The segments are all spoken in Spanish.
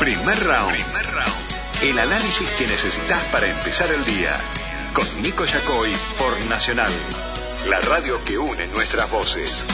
Primer round. El análisis que necesitas para empezar el día. Con Nico Yacoy por Nacional. La radio que une nuestras voces.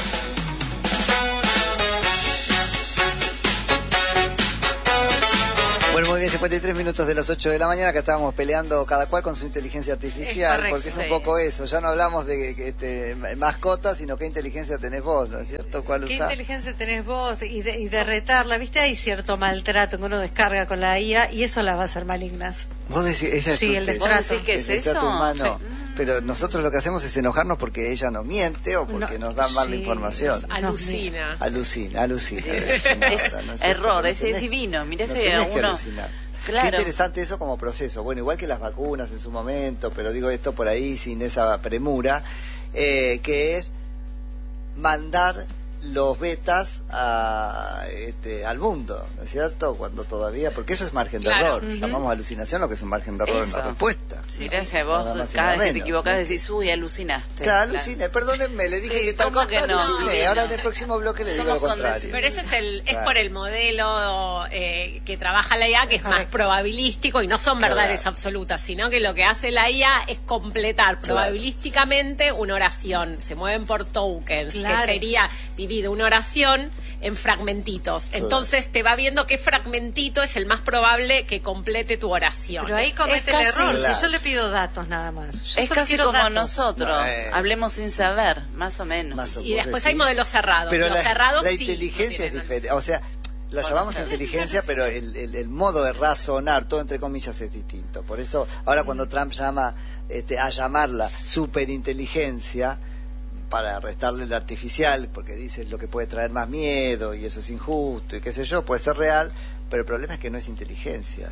Bueno, muy bien, 53 minutos de las 8 de la mañana, que estábamos peleando cada cual con su inteligencia artificial, es porque es un poco eso, ya no hablamos de mascotas, sino qué inteligencia tenés vos, ¿no es cierto? ¿Cuál ¿Qué usás? inteligencia tenés vos? Y de retarla, ¿viste? Hay cierto maltrato que uno descarga con la IA y eso la va a hacer malignas. Vos decís, ella Sí, es el tu destrato. ¿Vos decís que es el trato eso? humano. Sí. Pero nosotros lo que hacemos es enojarnos porque ella nos miente o porque nos da mala sí, información. Alucina. Alucina. Es error, es divino. Mirá No si tenés que uno... alucinar. Claro. Qué interesante eso como proceso. Bueno, igual que las vacunas en su momento, pero digo esto por ahí sin esa premura, que es mandar los betas al mundo, ¿no es cierto? Cuando todavía, porque eso es margen de Claro. error. Llamamos alucinación lo que es un margen de error en Eso. la respuesta. Mirá si vos Nada más y cada nada vez que te menos. equivocás decís, uy, alucinaste. Claro, aluciné, perdónenme, le dije Sí, que tal ¿cómo cosa, que no? aluciné. Ahora en el próximo bloque le digo lo Somos contrario. Pero ese es Claro. por el modelo que trabaja la IA, que es más probabilístico y no son verdades Claro. absolutas, sino que lo que hace la IA es completar Claro. probabilísticamente una oración. Se mueven por tokens, Claro. que sería divide una oración en fragmentitos. Claro. Entonces te va viendo qué fragmentito es el más probable que complete tu oración. Pero ahí comete Es el casi- error. Claro. Si yo le pido datos nada más. Yo Es solo casi quiero como datos. nosotros, No, hablemos sin saber, más o menos. Más o Y vos después decís. hay modelos cerrados. Pero Los la cerrados sí. inteligencia no es tienen diferente. O sea, la llamamos inteligencia, pero el modo de razonar, todo entre comillas, es distinto. Por eso, ahora cuando Trump llama a llamarla superinteligencia, para restarle la artificial, porque dice lo que puede traer más miedo y eso es injusto y qué sé yo, puede ser real, pero el problema es que no es inteligencia.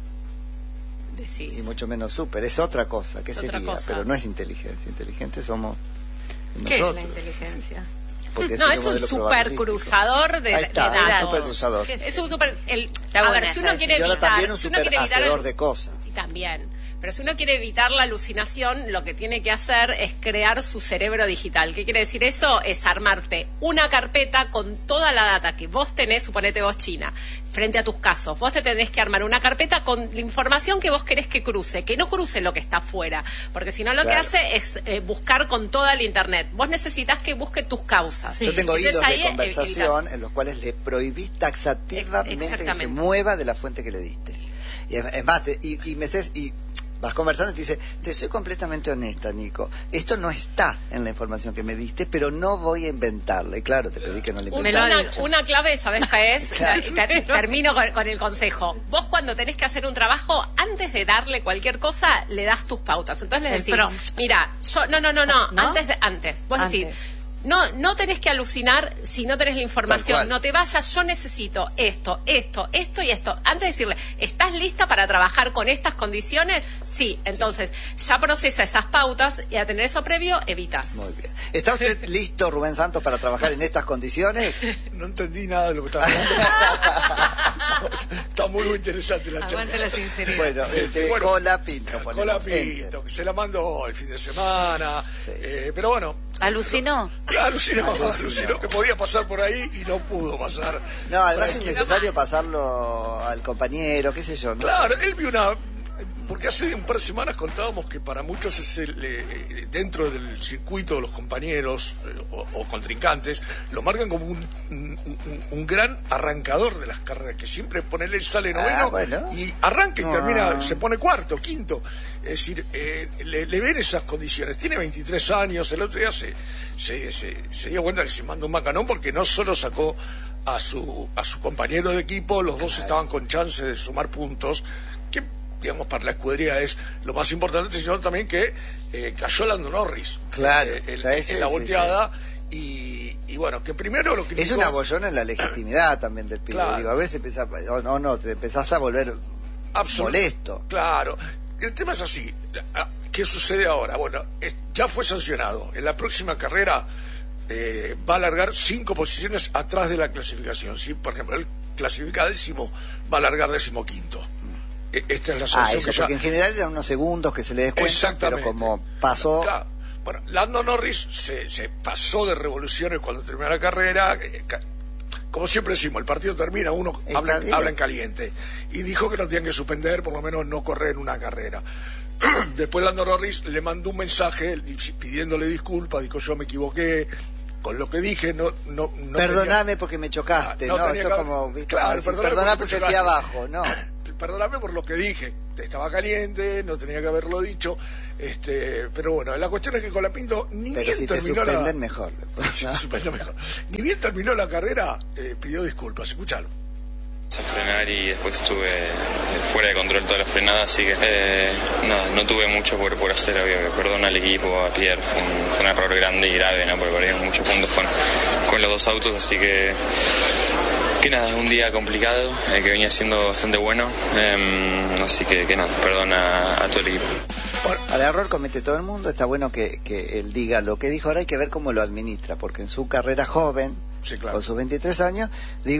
Decís. Y mucho menos super, es otra cosa, ¿qué Es sería? otra cosa. Pero no es inteligencia, inteligentes somos ¿Qué es nosotros. la inteligencia? Porque No, un es un modelo probabilístico. supercruzador de Ahí está, de un datos. supercruzador. Es un super... Está a buena ver, si esa uno quiere Y ahora evitar... también un si uno quiere evitar superhacedor de cosas. Y también. Pero si uno quiere evitar la alucinación, lo que tiene que hacer es crear su cerebro digital. ¿Qué quiere decir eso? Es armarte una carpeta con toda la data que vos tenés, suponete vos China, frente a tus casos. Vos te tenés que armar una carpeta con la información que vos querés que no cruce lo que está afuera. Porque si no lo Claro. que hace es buscar con toda el internet. Vos necesitas que busque tus causas. Sí. Yo tengo Entonces, hilos ahí de conversación evitas. en los cuales le prohibís taxativamente que se Exactamente. mueva de la fuente que le diste. Y es más, y vas conversando y te dice, te soy completamente honesta, Nico, esto no está en la información que me diste, pero no voy a inventarla. Y claro, te pedí que no la Me lo han inventaras. dicho. Una clave, ¿sabés qué es? Claro. Termino con el consejo. Vos cuando tenés que hacer un trabajo, antes de darle cualquier cosa, le das tus pautas. Entonces le El decís, prompt. mira, yo, no, ¿No? antes. Vos Antes. decís, no tenés que alucinar si no tenés la Tal información. cual. No te vayas, yo necesito esto y esto. Antes de decirle, ¿estás lista para trabajar con estas condiciones? Sí. Entonces, ya procesa esas pautas y a tener eso previo, evitas. Muy bien. ¿Está usted listo, Rubén Santos, para trabajar en estas condiciones? No entendí nada de lo que estaba hablando. Está muy interesante la charla. Aguante la sinceridad. Bueno, Bueno, Cola Pinto. Cola ponemos, Pinto, enter. que se la mandó el fin de semana. Sí. Pero bueno, ¿Alucinó? alucinó que podía pasar por ahí y no pudo pasar. No, además ¿Sabes es qué? necesario pasarlo al compañero, qué sé yo. ¿no? Claro, él vio una... Porque hace un par de semanas contábamos que para muchos es dentro del circuito de los compañeros o contrincantes, lo marcan como un gran arrancador de las carreras, que siempre ponele sale noveno bueno. y arranca y No. termina, se pone cuarto, quinto. Es decir, le ven esas condiciones. Tiene 23 años, el otro día se dio cuenta que se mandó un macanón porque no solo sacó a su compañero de equipo, los dos estaban con chance de sumar puntos, que digamos para la escudería es lo más importante, sino también que cayó Lando Norris Claro, en sí, la sí, volteada y bueno, que primero lo criticó. Es una bollona en la legitimidad también del pibe. Claro. Digo, a veces te empezás a volver molesto. Claro, el tema es así. ¿Qué sucede ahora? Bueno, ya fue sancionado. En la próxima carrera va a largar 5 posiciones atrás de la clasificación. ¿Sí? Por ejemplo, él clasifica 10º, va a largar 15º. Esta es la sanción Eso, que ya... porque en general eran unos segundos que se le descuentan, pero Exactamente. como pasó... Claro. Bueno, Lando Norris se pasó de revoluciones cuando terminó la carrera, como siempre decimos, el partido termina, uno habla en caliente. Y dijo que lo tenían que suspender, por lo menos no correr una carrera. Después Lando Norris le mandó un mensaje pidiéndole disculpas, dijo yo me equivoqué con lo que dije, no perdóname tenía... porque me chocaste, ¿no? Esto como, claro, perdóname porque estoy abajo, ¿no? Perdóname por lo que dije, estaba caliente, no tenía que haberlo dicho, pero bueno, la cuestión es que Colapinto ni pero bien si terminó te suspenden mejor, mejor. Ni bien terminó la carrera, pidió disculpas, escúchalo. A frenar y después estuve fuera de control toda la frenada, así que no tuve mucho por hacer, obvio, perdón al equipo, a Pierre, fue un error grande y grave, ¿no? Porque perdimos muchos puntos con los dos autos, así que nada, un día complicado, que venía siendo bastante bueno, así que nada, perdón a todo el equipo. Al error comete todo el mundo, está bueno que él diga lo que dijo, ahora hay que ver cómo lo administra, porque en su carrera joven, sí, claro, con sus 23 años,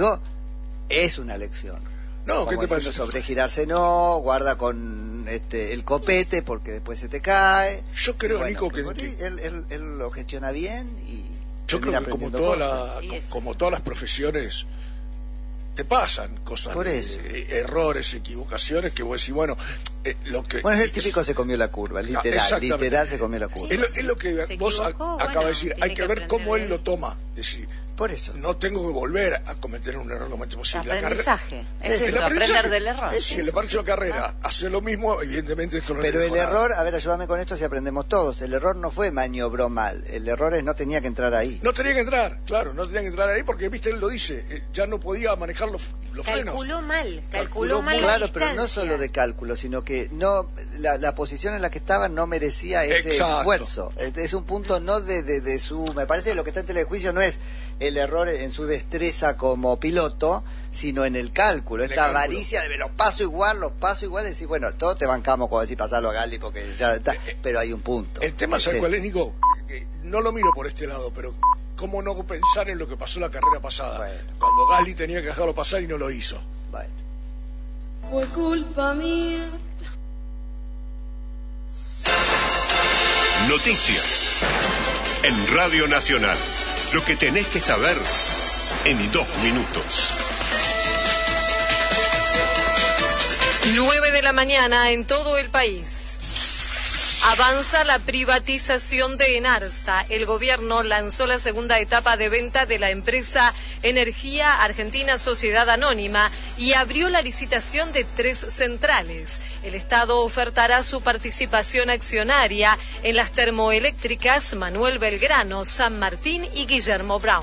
es una lección. No, ¿qué te parece? Sobregirarse no, guarda con el copete porque después se te cae. Yo creo, Nico, que él lo gestiona bien y yo creo que como todas las profesiones te pasan cosas, errores, equivocaciones que vos decís, bueno, es el típico se comió la curva, literal se comió la curva. Es lo que vos acabas de decir, hay que ver cómo él lo toma, es decir, por eso no tengo que volver a cometer un error lo más posible. Aprendizaje, aprender del error. Si le parece la carrera, hacer lo mismo, evidentemente esto no pero es. Pero el error, a ver, ayúdame con esto si aprendemos todos, el error no fue maniobró mal, el error es no tenía que entrar ahí. No tenía que entrar, claro, no tenía que entrar ahí porque, viste, él lo dice, ya no podía manejar los frenos. Calculó mal. Claro, pero no solo de cálculo, sino que la posición en la que estaba no merecía ese esfuerzo. Es un punto no de su... Me parece que lo que está en telejuicio no es el error en su destreza como piloto, sino en el cálculo. Esta avaricia de los paso igual, decir, bueno, todos te bancamos cuando decís pasarlo a Gali porque ya está, pero hay un punto. El tema, ¿sabes cuál es, Nico? No lo miro por este lado, pero ¿cómo no pensar en lo que pasó la carrera pasada? Bueno. Cuando Gali tenía que dejarlo pasar y no lo hizo. Bueno. Fue culpa mía. Noticias en Radio Nacional. Lo que tenés que saber en 2 minutos. 9 de la mañana en todo el país. Avanza la privatización de Enarsa. El gobierno lanzó la segunda etapa de venta de la empresa Energía Argentina Sociedad Anónima y abrió la licitación de 3 centrales. El Estado ofertará su participación accionaria en las termoeléctricas Manuel Belgrano, San Martín y Guillermo Brown.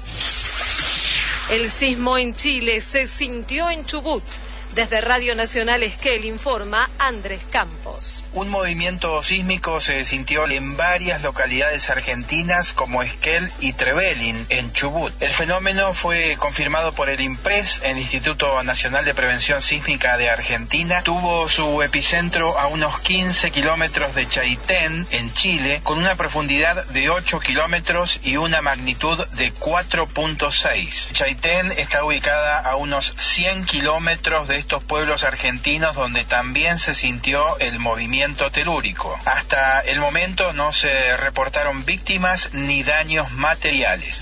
El sismo en Chile se sintió en Chubut. Desde Radio Nacional Esquel informa Andrés Campos. Un movimiento sísmico se sintió en varias localidades argentinas como Esquel y Trevelin, en Chubut. El fenómeno fue confirmado por el INPRES, el Instituto Nacional de Prevención Sísmica de Argentina. Tuvo su epicentro a unos 15 kilómetros de Chaitén, en Chile, con una profundidad de 8 kilómetros y una magnitud de 4.6. Chaitén está ubicada a unos 100 kilómetros de estos pueblos argentinos donde también se sintió el movimiento telúrico. Hasta el momento no se reportaron víctimas ni daños materiales.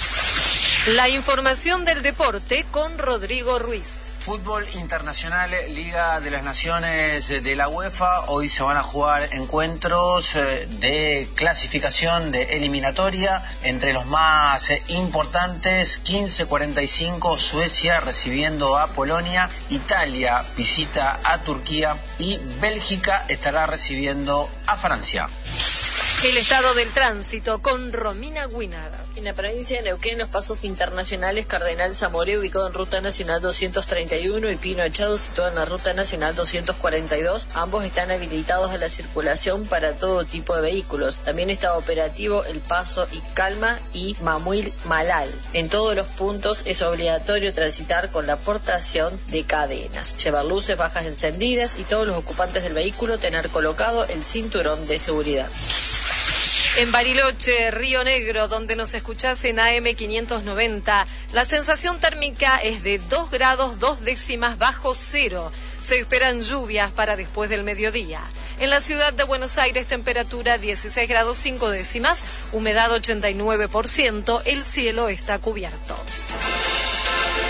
La información del deporte con Rodrigo Ruiz. Fútbol internacional, Liga de las Naciones de la UEFA. Hoy se van a jugar encuentros de clasificación de eliminatoria. Entre los más importantes, 15:45 Suecia recibiendo a Polonia, Italia visita a Turquía y Bélgica estará recibiendo a Francia. El estado del tránsito con Romina Guinada. En la provincia de Neuquén, los pasos internacionales Cardenal Zamoré, ubicado en Ruta Nacional 231, y Pino Echado, situado en la Ruta Nacional 242. Ambos están habilitados a la circulación para todo tipo de vehículos. También está operativo el paso Icalma y Mamuil Malal. En todos los puntos es obligatorio transitar con la portación de cadenas, llevar luces bajas encendidas y todos los ocupantes del vehículo tener colocado el cinturón de seguridad. En Bariloche, Río Negro, donde nos escuchás en AM 590, la sensación térmica es de 2 grados 2 décimas bajo cero. Se esperan lluvias para después del mediodía. En la ciudad de Buenos Aires, temperatura 16 grados 5 décimas, humedad 89%, el cielo está cubierto.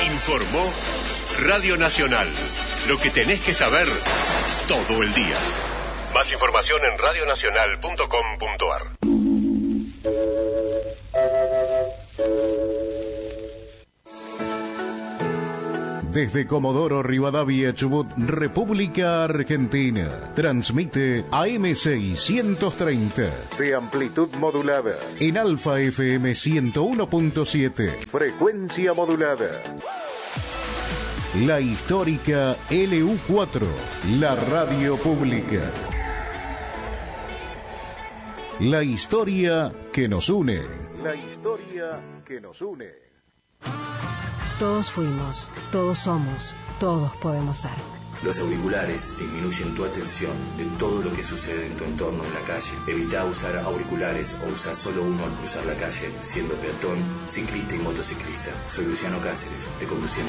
Informó Radio Nacional. Lo que tenés que saber todo el día. Más información en radionacional.com.ar. Desde Comodoro Rivadavia, Chubut, República Argentina. Transmite AM630 de amplitud modulada en Alfa FM 101.7, frecuencia modulada. La histórica LU4, la radio pública. La historia que nos une. La historia que nos une. Todos fuimos, todos somos, todos podemos ser. Los auriculares disminuyen tu atención de todo lo que sucede en tu entorno en la calle. Evita usar auriculares o usa solo uno al cruzar la calle, siendo peatón, ciclista y motociclista. Soy Luciano Cáceres, de Conduciendo